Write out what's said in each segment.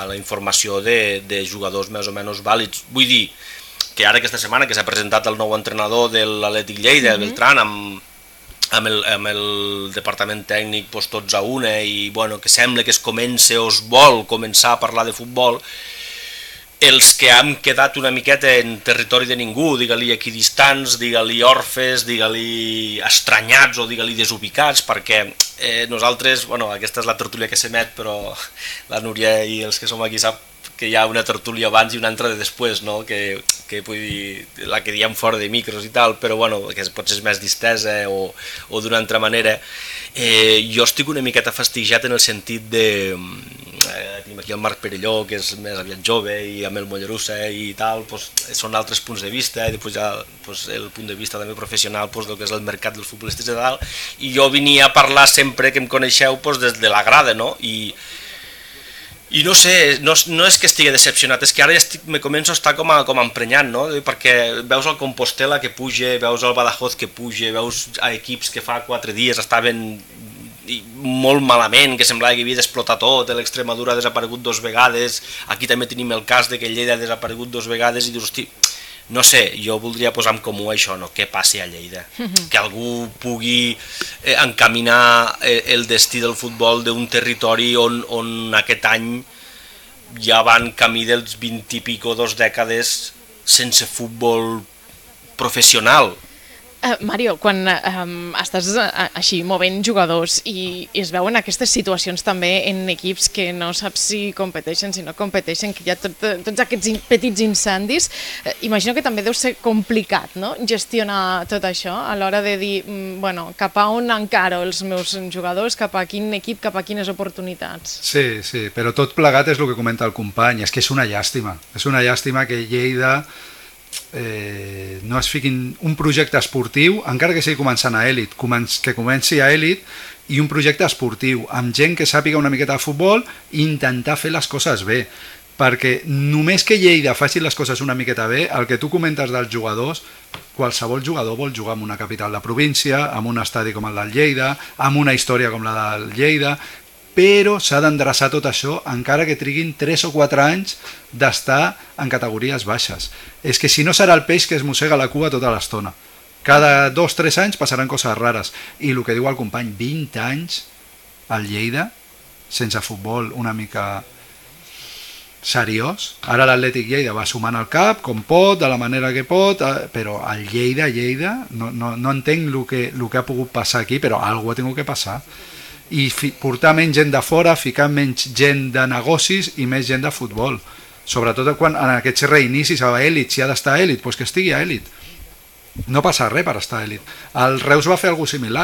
la informació de jugadors més o menys vàlids. Vull dir que ara aquesta setmana que s'ha presentat el nou entrenador de l'Atlètic Lleida, el Beltrán, amb el departament tècnic tots a una, i bueno, que sembla que es comença o es vol començar a parlar de futbol, els que hem quedat una miqueta en territori de ningú, digue-li equidistants, digue-li orfes, digue-li estranyats o digue-li desubicats, perquè nosaltres, bueno, aquesta és la tertúlia que s'emet, però la Núria i els que som aquí sap que hi ha una tertúlia abans i una altra de després, no? que vull dir, la que diem fora de micros i tal, però bueno, que potser és més distesa o d'una altra manera. Jo estic una miqueta fastigiat en el sentit de... tenim aquí el Marc Perelló, que és més aviat jove, i amb el Mollerussa i tal, són altres punts de vista, i després ja el punt de vista també professional del que és el mercat dels futbolistes i tal, i jo venia a parlar sempre que em coneixeu des de la grada, no? I no sé, no és que estigui decepcionat, és que ara ja me començo a estar com emprenyat, no? Perquè veus el Compostela que puja, veus el Badajoz que puja, veus equips que fa 4 dies estaven molt malament, que semblava que havia d'explotar tot, l'Extremadura ha desaparegut 2 vegades, aquí també tenim el cas de que Lleida ha desaparegut 2 vegades, i dius, hosti, no sé, jo voldria posar en comú això, no? Què passi a Lleida? Que algú pugui encaminar el destí del futbol d'un territori on aquest any ja van camí dels 20 i pico, 2 dècades sense futbol professional. Mario, quan estàs així movent jugadors i es veuen aquestes situacions també en equips que no saps si competeixen, si no competeixen, que hi ha tots aquests petits incendis, imagino que també deu ser complicat, no?, gestionar tot això a l'hora de dir, bueno, cap a on encaro els meus jugadors, cap a quin equip, cap a quines oportunitats. Sí, però tot plegat és el que comenta el company, és que és una llàstima que Lleida no es fiquin un projecte esportiu, encara que sigui començant a èlit, que comenci a èlit, i un projecte esportiu amb gent que sàpiga una miqueta de futbol i intentar fer les coses bé, perquè només que Lleida faci les coses una miqueta bé, el que tu comentes dels jugadors, qualsevol jugador vol jugar en una capital de província, en un estadi com el del Lleida, amb una història com la del Lleida, però s'ha d'endreçar tot això encara que triguin 3 o 4 anys d'estar en categories baixes. És que si no serà el peix que es mossega la cua tota l'estona. Cada 2 o 3 anys passaran coses rares. I el que diu el company, 20 anys al Lleida sense futbol una mica seriós. Ara l'Atlètic Lleida va sumant al cap com pot, de la manera que pot, però el Lleida no entenc el que ha pogut passar aquí, però alguna cosa ha tingut que passar. I portar menys gent de fora, ficar menys gent de negocis i més gent de futbol, sobretot quan en aquests reinicis a èlit, si ha d'estar a èlit, doncs que estigui a èlit, no passa res per estar a èlit. El Reus va fer alguna similar,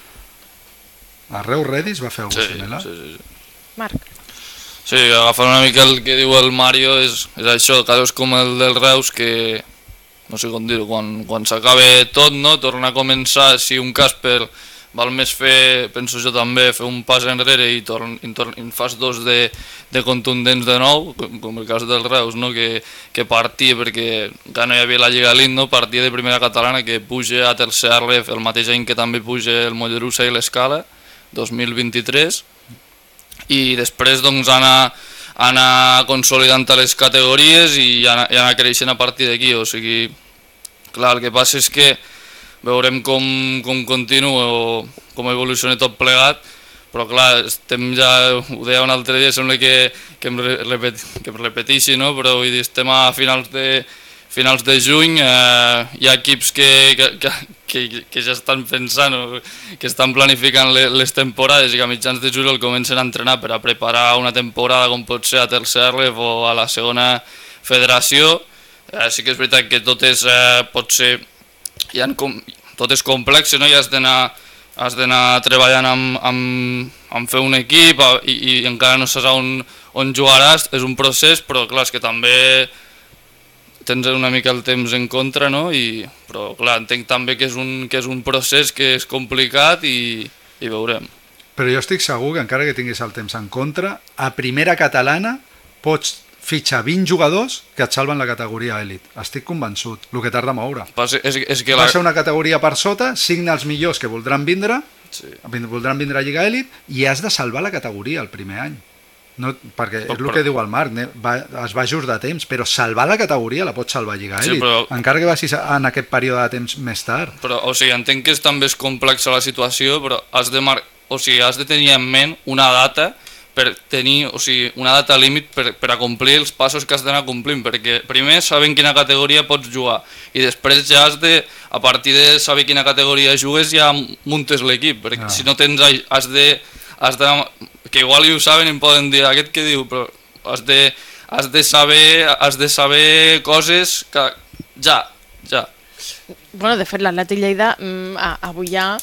el Reus Redis va fer alguna similar. Sí. Marc? Sí, agafant una mica el que diu el Mario, és això, casos com el del Reus, que no sé com dir-ho, quan s'acaba tot, no, torna a començar, si un cas val més fer, penso jo també, fer un pas enrere i fas 2 de contundents de nou, com el cas del Reus, no? que partia, perquè ja no hi havia la Lliga Elite, no? Partia de primera catalana, que puja a tercer ref el mateix any que també puja el Mollerussa i l'Escala, 2023, i després doncs anar consolidant les categories i anar creixent a partir d'aquí. O sigui, clar, el que passa és que veurem com continua o com evoluciona tot plegat, però clar, estem ja, ho deia un altre dia, sembla que em repeteixi, no? Però vull dir, estem a finals de juny, hi ha equips que ja estan pensant, que estan planificant les temporades i que a mitjans de juliol comencen a entrenar per a preparar una temporada com pot ser a tercer ref o a la segona federació. Sí que és veritat que tot és, potser, tot és complex, no? I has d'anar treballant amb fer un equip i encara no saps on jugaràs, és un procés, però clar, és que també tens una mica el temps en contra, no? Però clar, entenc també que és un procés que és complicat i veurem. Però jo estic segur que encara que tinguis el temps en contra, a primera catalana pots fitxar 20 jugadors que et salven la categoria èlit. Estic convençut, el que tarda a moure. Passa una categoria per sota, signa els millors que voldran vindre a Lliga Èlit i has de salvar la categoria el primer any. No, perquè és el que diu el Marc, es va just de temps, però salvar la categoria la pot salvar Lliga Elit, encara que vagis en aquest període de temps més tard. Però, o sigui, entenc que també és complexa la situació, però has de tenir en ment una data per tenir, o sigui, una data límit per a complir els passos que has d'anar complint, perquè primer saber en quina categoria pots jugar i després ja a partir de saber quina categoria jugues ja muntes l'equip, perquè si no tens, has de, que igual ho saben i em poden dir aquest que diu, però has de saber coses que ja. Bueno, de fet, l'Atlètic Lleida avui ja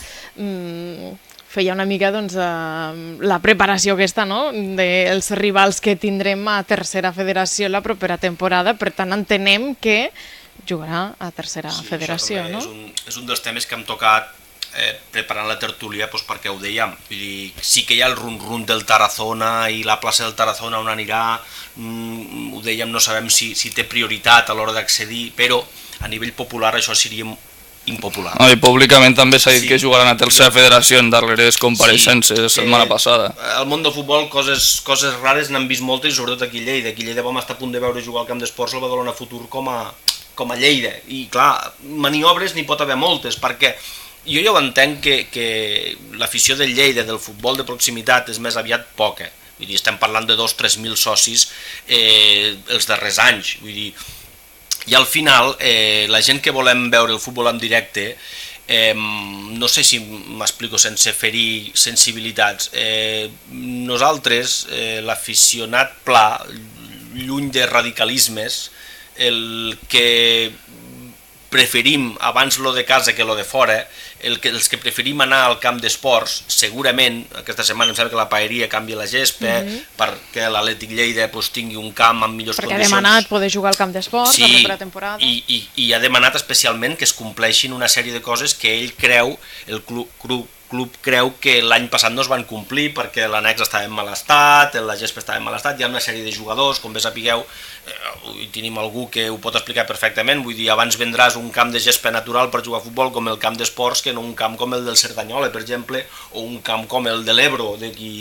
feia una mica doncs, la preparació aquesta, no?, dels rivals que tindrem a tercera federació la propera temporada, per tant entenem que jugarà a tercera federació, no? És un dels temes que hem tocat preparant la tertúlia, doncs perquè ho dèiem, vull dir, sí que hi ha el run-run del Tarazona i la plaça del Tarazona on anirà, ho dèiem, no sabem si té prioritat a l'hora d'accedir, però a nivell popular això seria impopular. I públicament també s'ha dit que jugaran a tercera federació en darreres compareixences la setmana passada. Al món del futbol coses rares n'han vist moltes, i sobretot aquí a Lleida. Aquí a Lleida vam estar a punt de veure jugar al camp d'esports el Badalona Futur com a Lleida, i clar, maniobres n'hi pot haver moltes, perquè jo ja ho entenc que l'afició del Lleida, del futbol de proximitat, és més aviat poca. Vull dir, estem parlant de 2-3.000 socis els darrers anys, vull dir. I al final, la gent que volem veure el futbol en directe, no sé si m'explico sense ferir sensibilitats, nosaltres, l'aficionat pla, lluny de radicalismes, el que preferim abans lo de casa que lo de fora, els que preferim anar al camp d'esports, segurament, aquesta setmana em sembla que la Paeria canvia la gespa, perquè l'Atlètic Lleida tingui un camp amb millors condicions. Perquè ha demanat poder jugar al camp d'esports la propera temporada. I ha demanat especialment que es compleixin una sèrie de coses que ell creu, el club creu que l'any passat no es van complir perquè l'annex estava en mal estat, la gespa estava en mal estat, hi ha una sèrie de jugadors, com bé sapigueu, tenim algú que ho pot explicar perfectament, vull dir, abans vendràs un camp de gespa natural per jugar a futbol com el camp d'esports que no un camp com el del Cerdanyola, per exemple, o un camp com el de l'Ebro,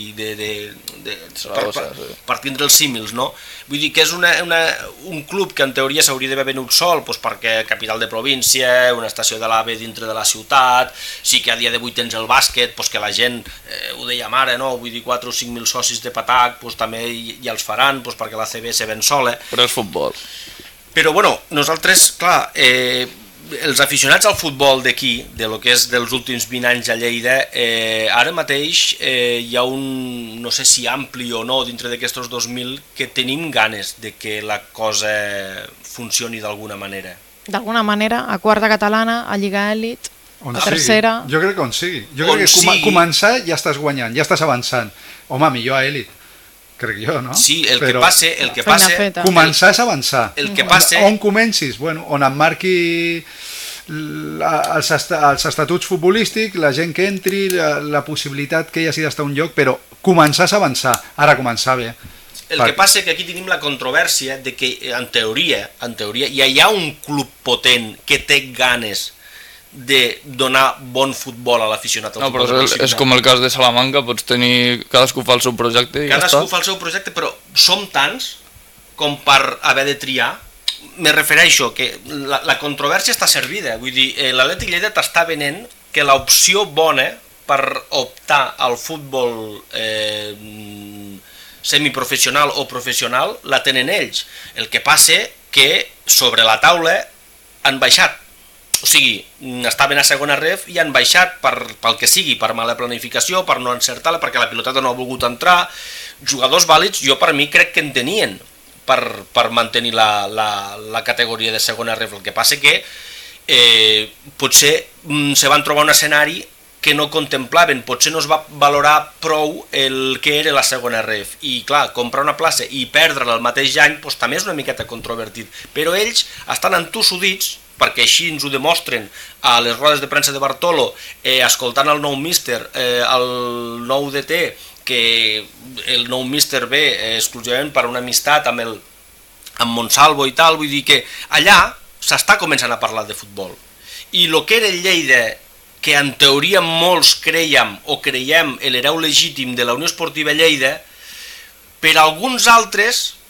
per tindre els símils, no? Vull dir que és un club que en teoria s'hauria d'haver venut sol, perquè capital de província, una estació de l'AVE dintre de la ciutat, sí que a dia d'avui tens el bàsquet, que la gent, ho dèiem ara, vull dir 4 o 5.000 socis de Patac, també ja els faran, perquè la CB se ven sola. Però és futbol. Però bueno, nosaltres, clar, els aficionats al futbol d'aquí, de lo que és dels últims 20 anys a Lleida, ara mateix hi ha un, no sé si ampli o no, dintre d'aquestos 2.000, que tenim ganes de que la cosa funcioni d'alguna manera. D'alguna manera, a quarta catalana, a Lliga Elit, a tercera... Jo crec que on sigui. Jo crec que començar ja estàs guanyant, ja estàs avançant. Home, millor a Elit. Crec jo, no? Sí, el que passe... Començar és avançar. El que passe... On comencis? Bueno, on em marqui els estatuts futbolístics, la gent que entri, la possibilitat que hi hagi d'estar un lloc, però començar és avançar. Ara començar bé. El que passa que aquí tenim la controvèrsia de que, en teoria, ja hi ha un club potent que té ganes de donar bon futbol a l'aficionat. No, però és com el cas de Salamanca, pots tenir... Cadascú fa el seu projecte i ja està. Cadascú fa el seu projecte, però som tants com per haver de triar. Me refereixo que la controvèrsia està servida, vull dir, l'Atlètic Lleida t'està venent que l'opció bona per optar al futbol semiprofessional o professional la tenen ells. El que passa que sobre la taula han baixat. O sigui, estaven a segona ref i han baixat pel que sigui, per mala planificació, per no encertar-la, perquè la piloteta no ha volgut entrar. Jugadors vàlids, jo per mi crec que en tenien per mantenir la categoria de segona ref. El que passa que potser se van trobar un escenari que no contemplaven, potser no es va valorar prou el que era la segona ref. I clar, comprar una plaça i perdre-la el mateix any també és una miqueta controvertit. Però ells estan entossudits, perquè així ens ho demostren a les rodes de premsa de Bartolo, escoltant el nou míster, el nou DT, que el nou míster ve exclusivament per una amistat amb Monsalvo i tal, vull dir que allà s'està començant a parlar de futbol. I el que era el Lleida, que en teoria molts creiem l'hereu legítim de la Unió Esportiva Lleida, Per alguns altres